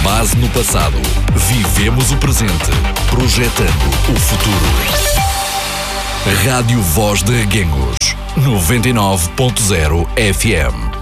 base no passado, vivemos o presente, projetando o futuro. Rádio Voz de Aguenhos, 99.0 FM.